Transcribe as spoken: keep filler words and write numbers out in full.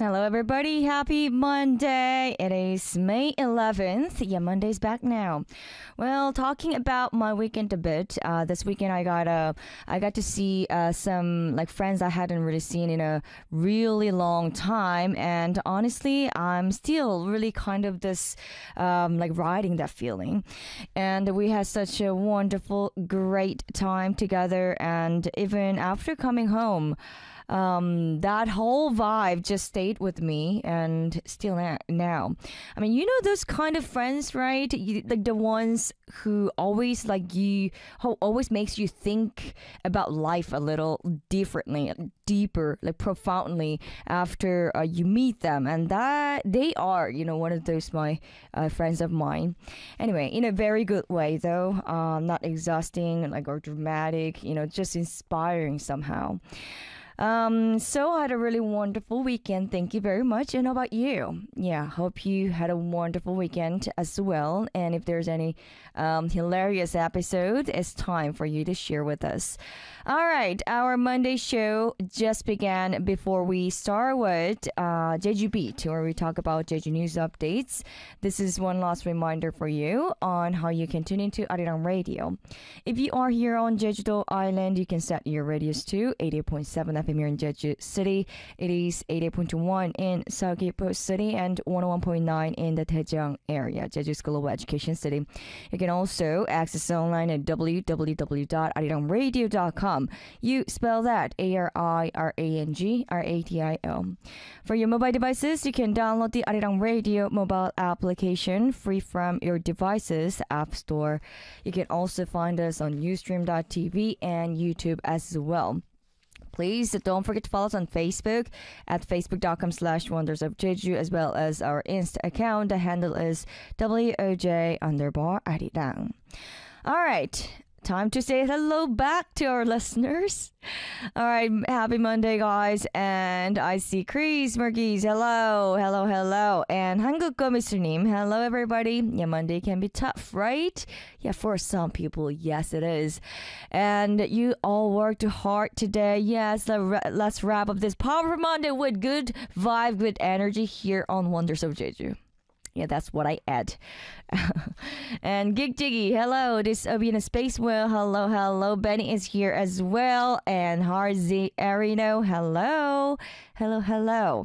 Hello, everybody. Happy Monday. It is May eleventh. Yeah, Monday's back now. Well, talking about my weekend a bit. Uh, this weekend, I got uh, I got to see uh, some like friends I hadn't really seen in a really long time, and honestly, I'm still really kind of this um, like riding that feeling. And we had such a wonderful, great time together, and even after coming home um, that whole vibe just stayed with me and still na- now. I mean, you know those kind of friends, right? You, like the ones who always like you, who always makes you think about life a little differently, deeper, like profoundly after uh, you meet them, and that they are, you know, one of those my uh, friends of mine. Anyway, in a very good way though, um, not exhausting like or dramatic, you know, just inspiring somehow. Um, so I had a really wonderful weekend. Thank you very much. And how about you? Yeah, hope you had a wonderful weekend as well. And if there's any um, hilarious episode, it's time for you to share with us. All right, our Monday show just began. Before we start with uh, Jeju Beat, where we talk about Jeju news updates. This is one last reminder for you on how you can tune into Arirang Radio. If you are here on Jeju-do Island, you can set your radios to eighty-eight point seven F M here in Jeju City. It is eighty-eight point one in Seogwipo City and one oh one point nine in the Daejeong area, Jeju's Global Education City. You can also access online at w w w dot arirang radio dot com. You spell that A R I R A N G R A D I O. For your mobile devices, you can download the Arirang Radio mobile application free from your device's app store. You can also find us on ustream dot t v and YouTube as well. Please don't forget to follow us on Facebook at facebook.com slash wonders of Jeju, as well as our Insta account. The handle is W O J underbar Arirang. All right. Time to say hello back to our listeners. All right, happy Monday, guys. And I see Chris Merkis. Hello, hello, hello. And 한국거 미술님. Hello, everybody. Yeah, Monday can be tough, right? Yeah, for some people, yes, it is. And you all worked hard today. Yes, let's wrap up this Power Monday with good vibe, good energy here on Wonders of Jeju. Yeah, that's what I add. And Gig Jiggy, hello. This will be in a space well. Hello, hello. Benny is here as well. And Harzi Arino, hello. Hello, hello.